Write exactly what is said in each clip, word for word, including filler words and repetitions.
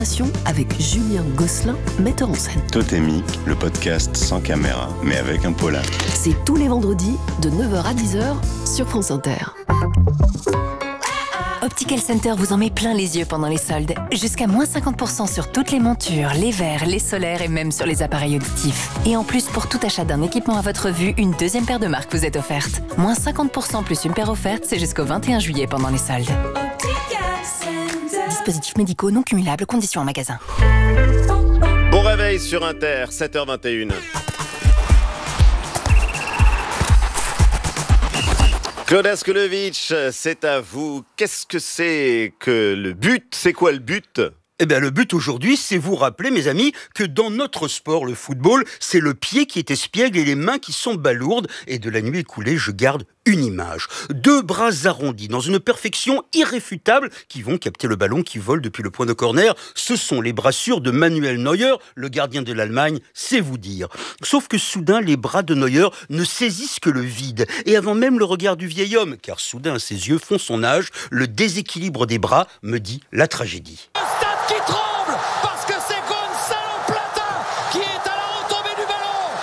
Avec Julien Gosselin, metteur en scène. Totémique, le podcast sans caméra, mais avec un poulain. C'est tous les vendredis de neuf heures à dix heures sur France Inter. Optical Center vous en met plein les yeux pendant les soldes. Jusqu'à moins cinquante pour cent sur toutes les montures, les verres, les solaires et même sur les appareils auditifs. Et en plus, pour tout achat d'un équipement à votre vue, une deuxième paire de marques vous est offerte. Moins cinquante pour cent plus une paire offerte, c'est jusqu'au vingt et un juillet pendant les soldes. Dispositifs médicaux non cumulables, conditions en magasin. Bon réveil sur Inter, sept heures vingt et une. Claude Askelovitch, c'est à vous. Qu'est-ce que c'est que le but ? C'est quoi le but ? Eh bien, le but aujourd'hui, c'est vous rappeler, mes amis, que dans notre sport, le football, c'est le pied qui est espiègle et les mains qui sont balourdes. Et de la nuit écoulée, je garde une image. Deux bras arrondis, dans une perfection irréfutable, qui vont capter le ballon qui vole depuis le point de corner. Ce sont les bras sûrs de Manuel Neuer, le gardien de l'Allemagne, c'est vous dire. Sauf que soudain, les bras de Neuer ne saisissent que le vide. Et avant même le regard du vieil homme, car soudain, ses yeux font son âge, le déséquilibre des bras me dit la tragédie. Qui tremble parce que c'est Gonzalo Plata qui est à la retombée du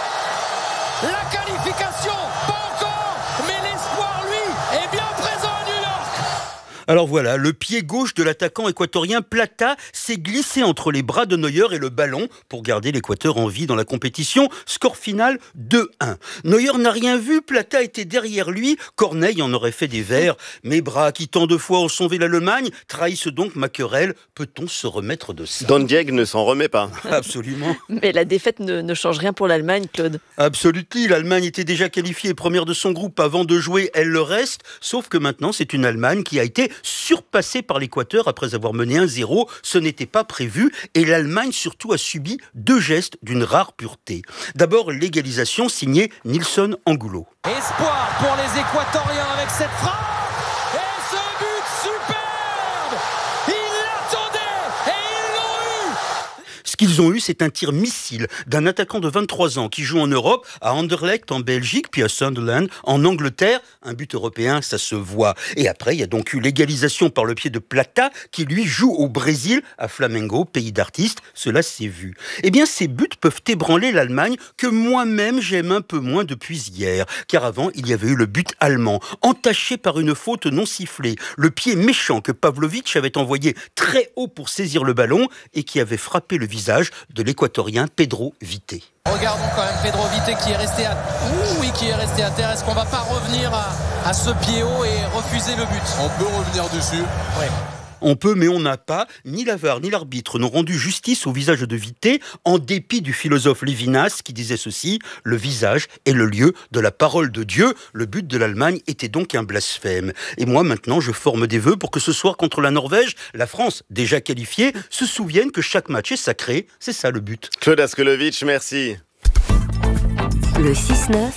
ballon. La qualification, pas encore, mais l'espoir, lui, est bien présent à New York. Alors voilà, le pied gauche de l'attaquant équatorien Plata s'est glissé entre les bras de Neuer et le ballon pour garder l'Équateur en vie dans la compétition. Score final deux un. Neuer n'a rien vu, Plata était derrière lui. Corneille en aurait fait des vers. Mes bras qui tant de fois ont sauvé l'Allemagne trahissent donc ma querelle. Peut-on se remettre de ça ? Don Diego ne s'en remet pas. Absolument. Mais la défaite ne, ne change rien pour l'Allemagne, Claude. Absolument. L'Allemagne était déjà qualifiée première de son groupe avant de jouer, elle le reste. Sauf que maintenant, c'est une Allemagne qui a été surpassée par l'Équateur après avoir mené un zéro. Ce n'était pas prévu. Et l'Allemagne, surtout, a subi deux gestes d'une rare pureté. D'abord, l'égalisation signée Nilsson Angulo. Espoir pour les Équatoriens avec cette frappe. Et ce but superbe. Ils l'attendaient et ils l'ont eu. Ce qu'ils ont eu, c'est un tir missile d'un attaquant de vingt-trois ans qui joue en Europe, à Anderlecht en Belgique, puis à Sunderland en Angleterre. Un but européen, ça se voit. Et après, il y a donc eu l'égalisation par le pied de Plata, qui lui joue au Brésil, à Flamengo, pays d'artistes. Cela s'est vu. Eh bien, ces buts peuvent ébranler l'Allemagne, que moi-même j'aime un peu moins depuis hier. Car avant, il y avait eu le but allemand, entaché par une faute non sifflée. Le pied méchant que Pavlovic avait envoyé très haut pour saisir le ballon et qui avait frappé le visage de l'équatorien Pedro Vite. Regardons quand même Pedro Vite qui est resté à, Ouh, oui, qui est resté à terre. Est-ce qu'on va pas revenir à, à ce pied haut et refuser le but ? On peut revenir dessus. Oui. On peut, mais on n'a pas. Ni la V A R, ni l'arbitre n'ont rendu justice au visage de Vite, en dépit du philosophe Lévinas qui disait ceci : le visage est le lieu de la parole de Dieu. Le but de l'Allemagne était donc un blasphème. Et moi, maintenant, je forme des vœux pour que ce soir, contre la Norvège, la France, déjà qualifiée, se souvienne que chaque match est sacré. C'est ça le but. Claude Askelovitch, merci. Le six neuf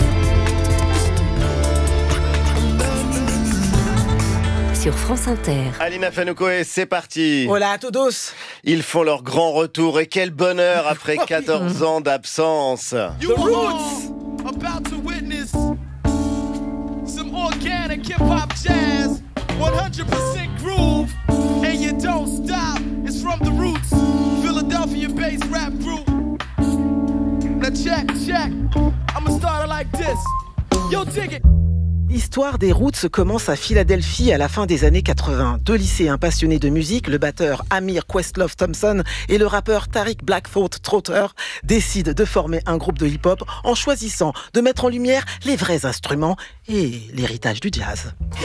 sur France Inter. Alina Fanoukoé, c'est parti. Hola a todos. Ils font leur grand retour et quel bonheur après quatorze ans d'absence. The Roots about to witness some organic hip-hop jazz, one hundred percent groove, and you don't stop. It's from The Roots, Philadelphia-based rap group. Now check, check. I'ma start it like this. Yo, dig it. L'histoire des Roots commence à Philadelphie à la fin des années quatre-vingts. Deux lycéens passionnés de musique, le batteur Amir Questlove Thompson et le rappeur Tariq Blackthroat Trotter, décident de former un groupe de hip-hop en choisissant de mettre en lumière les vrais instruments et l'héritage du jazz.